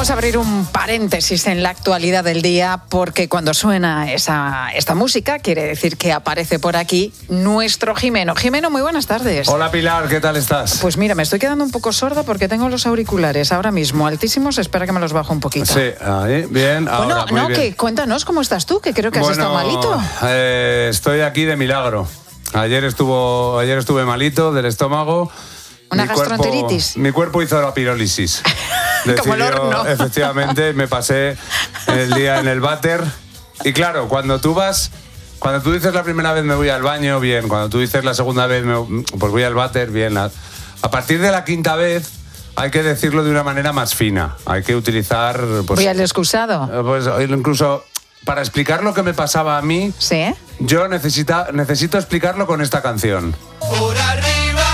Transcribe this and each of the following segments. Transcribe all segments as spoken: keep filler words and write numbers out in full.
Vamos a abrir un paréntesis en la actualidad del día, porque cuando suena esa, esta música quiere decir que aparece por aquí nuestro Jimeno. Jimeno, muy buenas tardes. Hola Pilar, ¿qué tal estás? Pues mira, me estoy quedando un poco sorda porque tengo los auriculares ahora mismo altísimos. Espera que me los bajo un poquito. Sí, ahí, bien. Ahora, bueno, muy no, bien. que cuéntanos cómo estás tú, que creo que has bueno, estado malito. Eh, estoy aquí de milagro. Ayer estuvo, ayer estuve malito del estómago. Una mi gastroenteritis. Cuerpo, mi cuerpo hizo la pirólisis. Como el horno. Efectivamente, me pasé el día en el váter. Y claro, cuando tú vas, cuando tú dices la primera vez me voy al baño, bien. Cuando tú dices la segunda vez, me, pues voy al váter, bien. A, a partir de la quinta vez hay que decirlo de una manera más fina. Hay que utilizar... Pues, voy al excusado. Pues incluso para explicar lo que me pasaba a mí, ¿sí? Yo necesita, necesito explicarlo con esta canción. Por arriba,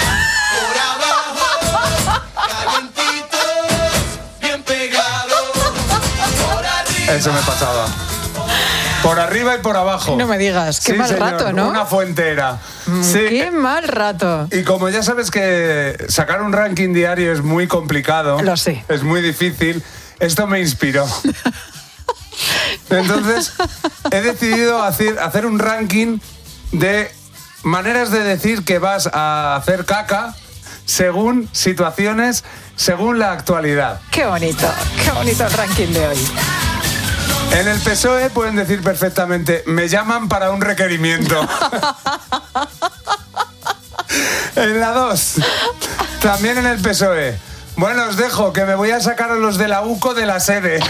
por abajo, calentitos, bien pegados. Por arriba. Eso me pasaba. Por arriba y por abajo. No me digas, qué sí, mal señor, rato, ¿no? Una fuentera. Sí. Qué mal rato. Y como ya sabes que sacar un ranking diario es muy complicado. Lo sé. Es muy difícil. Esto me inspiró. Entonces, he decidido hacer, hacer un ranking de maneras de decir que vas a hacer caca según situaciones, según la actualidad. Qué bonito, qué bonito el ranking de hoy. En el P S O E pueden decir perfectamente, me llaman para un requerimiento. En la dos, también en el P S O E. Bueno, os dejo, que me voy a sacar a los de la U C O de la sede.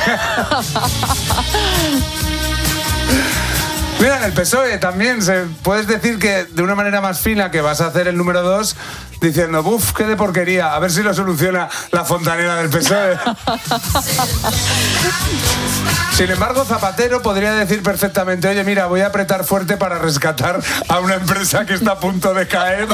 Mira, en el P S O E también se, puedes decir que de una manera más fina que vas a hacer el número dos diciendo, buf, qué de porquería, a ver si lo soluciona la fontanera del P S O E. Sin embargo, Zapatero podría decir perfectamente, oye, mira, voy a apretar fuerte para rescatar a una empresa que está a punto de caer.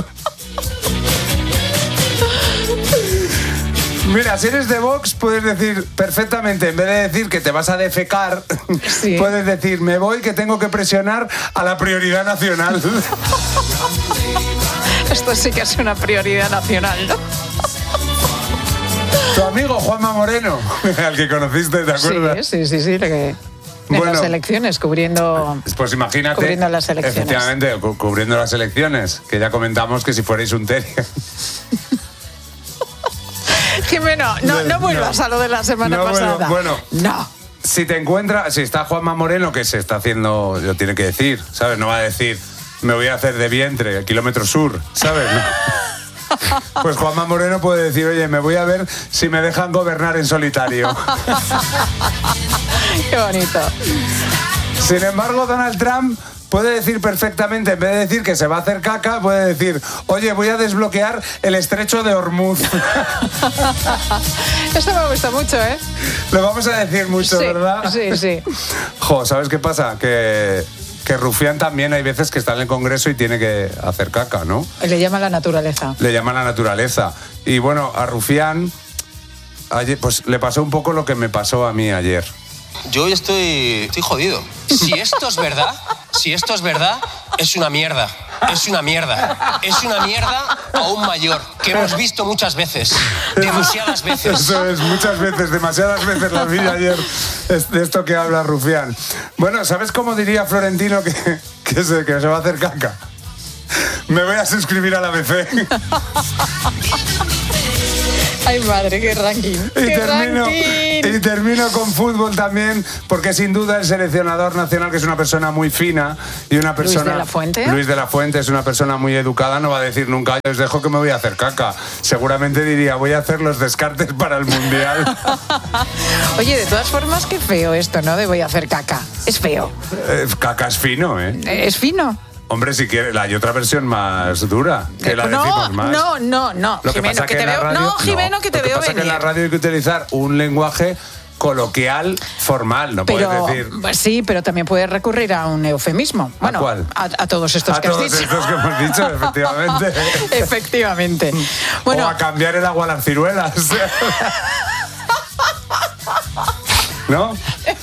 Mira, si eres de Vox, puedes decir perfectamente, en vez de decir que te vas a defecar, sí. Puedes decir, me voy, que tengo que presionar a la prioridad nacional. Esto sí que es una prioridad nacional, ¿no? Tu amigo Juanma Moreno, al que conociste, ¿te acuerdas? Sí, sí, sí, sí, que... en bueno, las elecciones, cubriendo, pues imagínate, cubriendo las elecciones. Efectivamente, cu- cubriendo las elecciones, que ya comentamos que si fuerais un terrier. Jimeno, no, no vuelvas no, a lo de la semana no, pasada. Bueno, bueno, no. Si te encuentras, si está Juanma Moreno, que se está haciendo, lo tiene que decir, ¿sabes? No va a decir, me voy a hacer de vientre, el kilómetro sur, ¿sabes? No. Pues Juanma Moreno puede decir, oye, me voy a ver si me dejan gobernar en solitario. Qué bonito. Sin embargo, Donald Trump puede decir perfectamente, en vez de decir que se va a hacer caca, puede decir, oye, voy a desbloquear el estrecho de Hormuz. Esto me gusta mucho, ¿eh? Lo vamos a decir mucho, sí, ¿verdad? Sí, sí. Jo, ¿sabes qué pasa? Que, que Rufián también hay veces que está en el Congreso y tiene que hacer caca, ¿no? Le llama la naturaleza. Le llama la naturaleza. Y bueno, a Rufián, ayer, pues le pasó un poco lo que me pasó a mí ayer. Yo estoy, estoy jodido. Si esto es verdad, si esto es verdad, es una mierda. Es una mierda. Es una mierda aún mayor, que hemos visto muchas veces. Demasiadas veces. Eso es, muchas veces, demasiadas veces la vi ayer. Es de esto que habla Rufián. Bueno, ¿sabes cómo diría Florentino que, que, se, que se va a hacer caca? Me voy a suscribir a la B C. Ay, madre, qué ranking. Y, ¿Qué termino, ranking? y termino con fútbol también, porque sin duda el seleccionador nacional, que es una persona muy fina y una persona... ¿Luis de la Fuente? Luis de la Fuente es una persona muy educada, no va a decir nunca, os dejo que me voy a hacer caca. Seguramente diría, voy a hacer los descartes para el Mundial. Oye, de todas formas, qué feo esto, ¿no? De voy a hacer caca. Es feo. Eh, caca es fino, ¿eh? Es fino. Hombre, si quieres, hay otra versión más dura, que la no, decimos más. No, no, no, Lo que Jimeno, pasa que, que te en la veo... radio, no, Jimeno, que te lo que veo pasa venir. que en la radio hay que utilizar un lenguaje coloquial, formal, no pero, puedes decir... Sí, pero también puedes recurrir a un eufemismo. Bueno, ¿A cuál? A, a todos estos a que todos has dicho. estos que hemos dicho, efectivamente. Efectivamente. Bueno, o a cambiar el agua a las ciruelas. ¿no?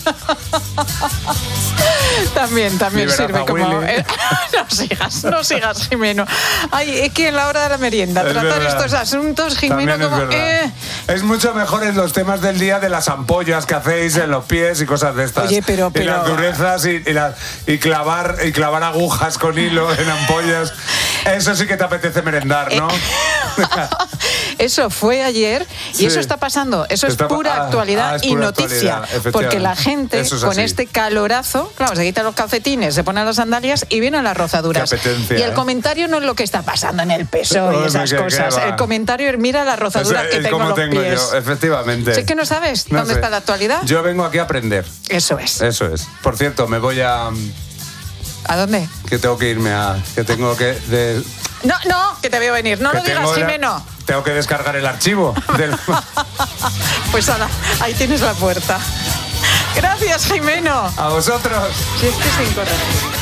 También, también Liberaza sirve como... Willy. eh, no sigas, no sigas, Jimeno. Ay, es que en la hora de la merienda, Es tratar verdad. estos asuntos, Jimeno, También es como... verdad. eh, Es mucho mejor en los temas del día de las ampollas que hacéis en los pies y cosas de estas. Oye, pero- Y pero- las durezas y, y, la- y clavar, y clavar agujas con hilo en ampollas. Eso sí que te apetece merendar, ¿no? Eso fue ayer y Sí. eso está pasando. Eso Está es pa- pura ah, actualidad ah, es y pura noticia. actualidad, efectivamente. Porque la gente Eso es con así. este calorazo, claro, se quita los calcetines, se pone las sandalias y vienen las rozaduras. Qué apetencia, y el ¿eh? comentario no es lo que está pasando en el peso Hombre, y esas que- que cosas. va. El comentario es mira la rozadura Es- que es tengo en como los tengo pies. yo, efectivamente. Si es que no sabes No dónde sé. está la actualidad. Yo vengo aquí a aprender. Eso es. Eso es. Por cierto, me voy a... ¿A dónde? que tengo que irme a... que tengo que... de- No, no, que te veo venir. No que lo digas, tengo la- Jimeno. tengo que descargar el archivo del... Pues ala, ahí tienes la puerta. Gracias, Jimeno. A vosotros. Si es que es incorrecto.